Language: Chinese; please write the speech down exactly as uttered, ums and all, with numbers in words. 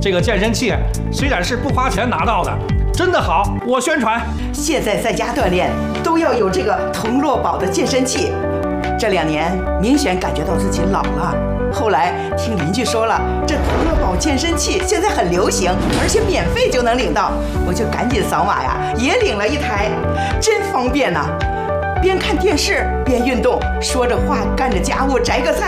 这个健身器虽然是不花钱拿到的，真的好，我宣传。 现在在家锻炼都要有这个同乐宝的健身器。这两年明显感觉到自己老了，后来听邻居说了，这同乐宝健身器现在很流行，而且免费就能领到，我就赶紧扫码呀，也领了一台，真方便呐！边看电视边运动，说着话干着家务，摘个菜。